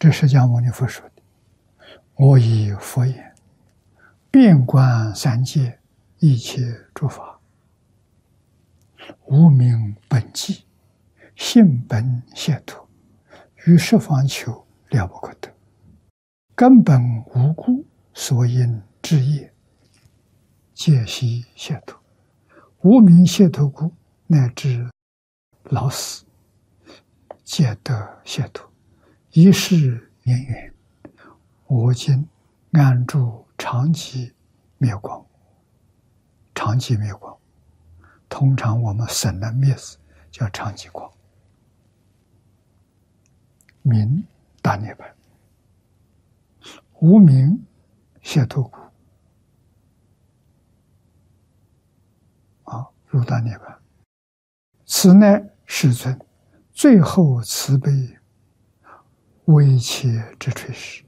这释迦牟尼佛说的：“我以佛言，遍观三界一切诸法，无明本寂，性本解脱，于十方求了不可得。根本无故，所因之业，皆悉解脱。无明解脱故，乃至老死，皆得解脱。一世因缘，我今安住常寂灭光。常寂灭光，通常我们省略灭字叫常寂光。明大涅槃，无明解脱故，入大涅槃。此乃世尊最后慈悲微切之垂示。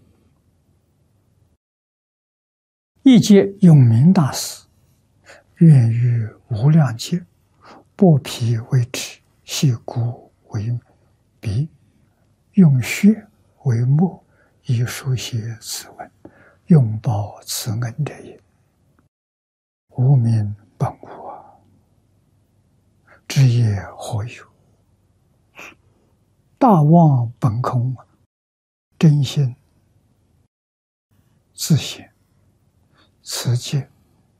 一切永明大师，愿于无量劫，剥皮为齿，细骨为鼻，用血为墨，以书写此文，永报此恩者也。无明本无啊，知业何有？大妄本空，真心自显，此界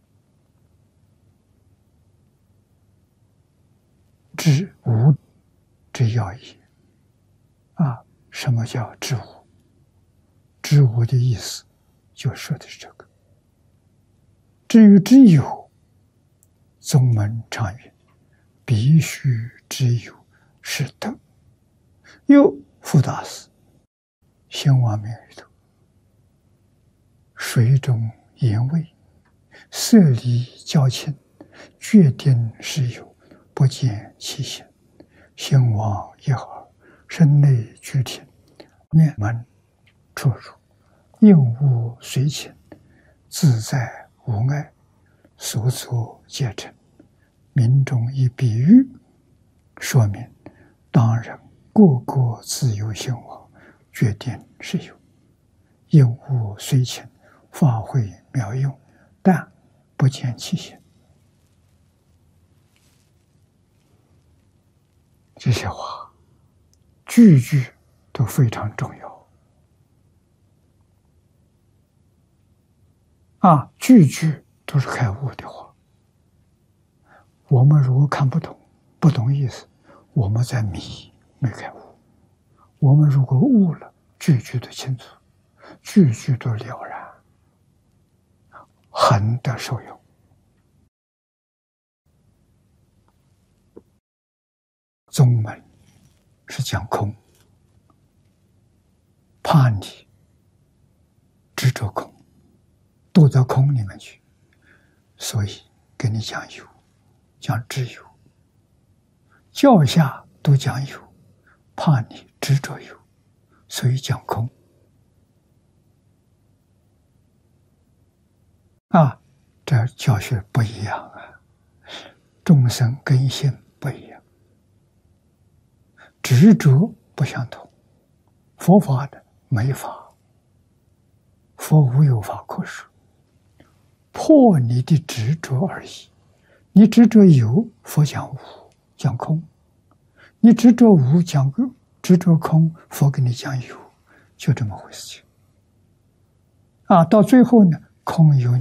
知无之要也。什么叫知无？知无的意思就说的是这个。至于知有，宗门常云：必须知有是德。又复大师兴王明于头，水中言味，色离交亲，决定是有，不见其形。兴王一耳，身内俱听，面门出入，应物随情，自在无碍，所作皆成。民众以比喻说明，当然个个自有兴亡，决定是有，应物随情，发挥妙用，但不见其形。这些话句句都非常重要句句都是开悟的话。我们如果看不懂，不懂意思，我们在迷，没开悟。我们如果悟了，句句都清楚，句句都了然，恒得受用。宗门是讲空，怕你执着空，堕到空里面去，所以跟你讲有，讲知有，教下都讲有，怕你执着有，所以讲空。这教学不一样众生根性不一样，执着不相同。佛法的没法，佛无有法可说，破你的执着而已。你执着有，佛讲无，讲空；你执着无，执着空，佛给你讲有，就这么回事情。到最后呢，空有